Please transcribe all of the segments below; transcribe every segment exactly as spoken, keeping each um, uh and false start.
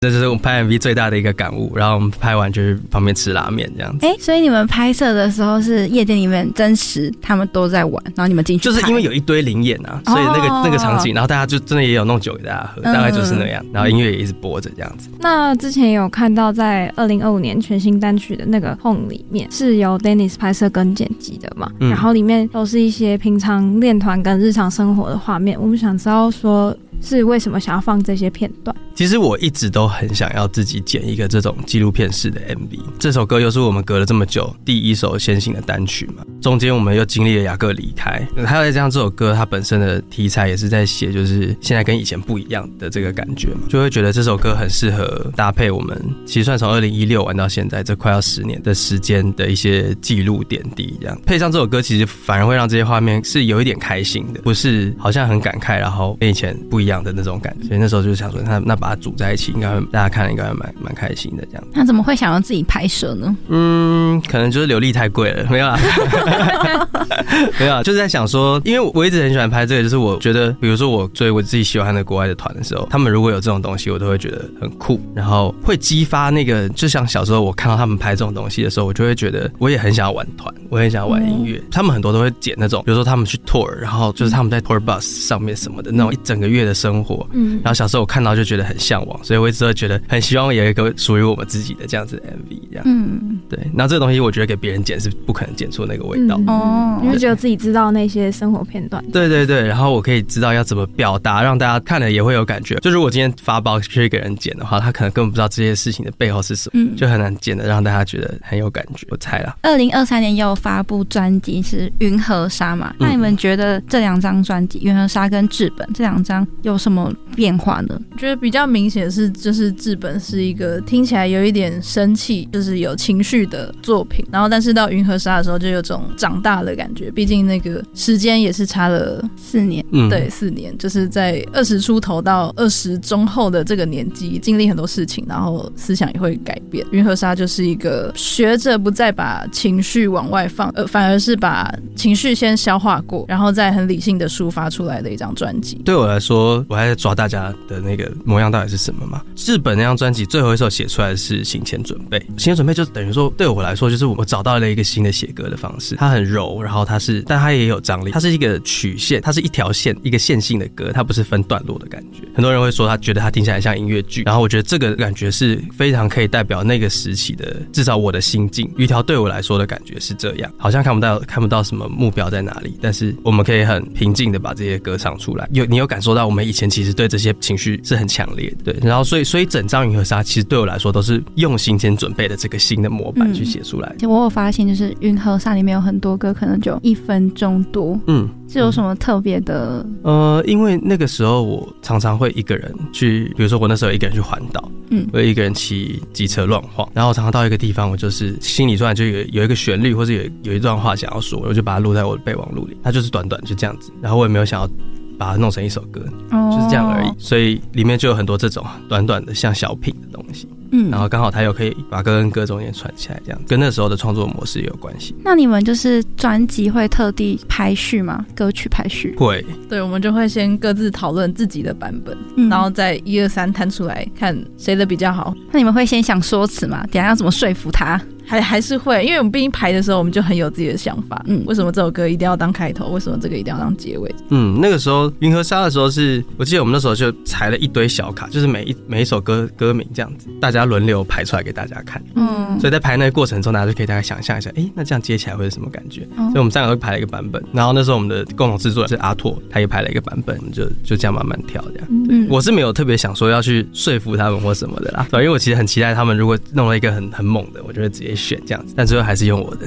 这就是我们拍 M V 最大的一个感悟。然后我们拍完就是旁边吃拉面这样子。 哎，所以你们拍摄的时候是夜店里面真实他们都在玩，然后你们进去拍， 就是因为有一堆灵演啊，所以那个、哦、那个场景，然后大家就真的也有弄酒给大家喝，嗯、大概就是那样。然后音乐也一直播着这样子。 那之前有看到在二零二五年全新单曲的那个 Home 里面是由 Dennis 拍摄跟剪辑的嘛、嗯，然后里面都是一些平常练团跟日常生活的画面。我们想知道说是为什么想要放这些片段？ 其实我一直都很想要自己剪一个这种纪录片式的 M V。这首歌又是我们隔了这么久第一首先行的单曲嘛，中间我们又经历了雅各离开，还有再加上这首歌它本身的题材也是在写就是现在跟以前不一样的这个感觉嘛，就会觉得这首歌很适合搭配我们其实算从二零一六玩到现在这快要十年的时间的一些记录点滴，这样配上这首歌其实反而会让这些画面是有一点开心的，不是好像很感慨然后跟以前不一样的那种感觉。所以那时候就想说那那把它组在一起，应该会大家看了应该会蛮蛮开心的这样。 那怎么会想要自己拍摄呢？ 嗯，可能就是流利太贵了，没有啦没有啦，就是在想说，因为我一直很喜欢拍这个，就是我觉得比如说我追我自己喜欢的国外的团的时候，他们如果有这种东西我都会觉得很酷，然后会激发那个就像小时候我看到他们拍这种东西的时候，我就会觉得我也很想要玩团，我也很想要玩音乐、嗯、他们很多都会剪那种比如说他们去 tour， 然后就是他们在 tour bus 上面什么的那种一整个月的生活，嗯，然后小时候我看到就觉得很向往，所以我一直会觉得很希望有一个属于我们自己的这样子的 M V 这样，嗯，对。然后这个东西我觉得给别人剪是不可能剪出那个味道、嗯、 哦，因为只有自己知道那些生活片段， 对对对，然后我可以知道要怎么表达，让大家看了也会有感觉。就如果今天发包去给人剪的话，他可能根本不知道这些事情的背后是什么、嗯、就很难剪的让大家觉得很有感觉，我猜啦。 二零二三年也有发布专辑是云和沙嘛、嗯、那你们觉得这两张专辑云和沙跟治本这两张有什么变化呢？ 我觉得比较明显的是就是治本是一个听起来有一点生气就是有情绪的作品，然后但是到云和沙的时候就有种长大的感觉，毕竟那个时间也是差了四年、 嗯、对，四年，就是在二十出头到二十中后的这个年纪经历很多事情，然后思想也会改变。云和沙就是一个学着不再把情绪往外放，呃，反而是把情绪先消化过，然后再很理性的抒发出来的一张专辑。 对我来说我还在抓大家的那个模样到底是什么嘛。治本那张专辑最后一首写出来的是行前准备，行前准备就等于说对我来说就是我找到了一个新的写歌的方式，它很柔，然后它是但它也有张力，它是一个曲线，它是一条线一个线性的歌，它不是分段落的感觉。很多人会说他觉得它听起来像音乐剧，然后我觉得这个感觉是非常可以代表那个时期的至少我的心境。鱼条对我来说的感觉是这样，好像看不到看不到什么目标在哪里，但是我们可以很平静的把这些歌唱出来，有你有感受到我们以前其实对这些情绪是很强烈的，对，然后所以所以整张云和沙其实对我来说都是用心先准备的这个新的模板去写出来、 嗯、我有发现就是云和沙里面有很多歌可能就一分钟多，嗯，是有什么特别的？ 呃，因为那个时候我常常会一个人去，比如说我那时候一个人去环岛，嗯，我一个人骑机车乱晃，然后常常到一个地方，我就是心里突然就有有一个旋律，或者有有一段话想要说，我就把它录在我的备忘录里，它就是短短就这样子，然后我也没有想要把它弄成一首歌，哦、就是这样而已，所以里面就有很多这种短短的像小品的东西。嗯，然后刚好他又可以把歌跟歌中间串起来，这样跟那时候的创作模式也有关系。 那你们就是专辑会特地排序吗？歌曲排序会， 对，我们就会先各自讨论自己的版本，嗯、然后再一二三摊出来看谁的比较好。 那你们会先想说词吗？等一下要怎么说服他？ 还还是会，因为我们毕竟排的时候我们就很有自己的想法，嗯，为什么这首歌一定要当开头，为什么这个一定要当结尾。 嗯，那个时候云和沙的时候是我记得我们那时候就裁了一堆小卡，就是每一每一首歌歌名这样子，大家轮流排出来给大家看，嗯，所以在排那个过程中大家就可以大概想象一下，哎、欸，那这样接起来会是什么感觉、嗯、所以我们三个都排了一个版本，然后那时候我们的共同制作人是阿拓，他也排了一个版本，我们就就这样慢慢跳这样。嗯，我是没有特别想说要去说服他们或什么的啦，对，因为我其实很期待他们如果弄了一个很很猛的，我就会直接选这样子，但最后还是用我的。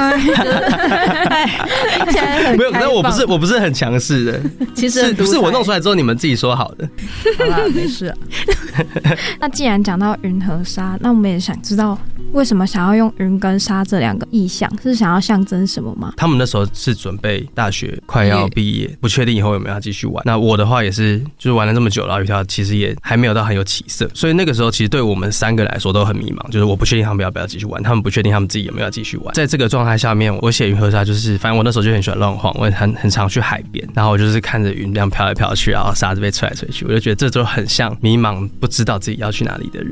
没有，但我不是我不是很强势的， 其实是不是我弄出来之后你们自己说好的。 好啦，没事啊。 那既然讲到云和沙，那我们也想知道为什么想要用云跟沙这两个意象，是想要象征什么吗？ 他们那时候是准备大学快要毕业，不确定以后有没有要继续玩。那我的话也是，就是玩了这么久，然后鱼条其实也还没有到很有起色，所以那个时候其实对我们三个来说都很迷茫，就是我不确定他们要不要继续玩。他他们不确定他们自己有没有要继续玩。在这个状态下面，我写云和沙就是，反正我那时候就很喜欢乱晃，我很很常去海边，然后我就是看着云这样飘来飘去，然后沙子被吹来吹去，我就觉得这就很像迷茫不知道自己要去哪里的人。